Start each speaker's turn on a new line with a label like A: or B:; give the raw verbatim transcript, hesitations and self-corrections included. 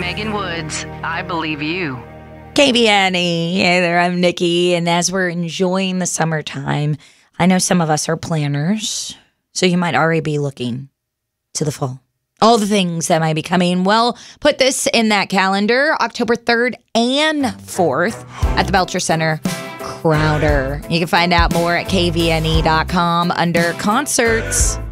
A: Megan Woods. I believe you.
B: K V N E. Hey there, I'm Nikki. And as we're enjoying the summertime, I know some of us are planners, so you might already be looking to the fall. All the things that might be coming. Well, put this in that calendar, October third and fourth at the Belcher Center, Crowder. You can find out more at K V N E dot com under concerts.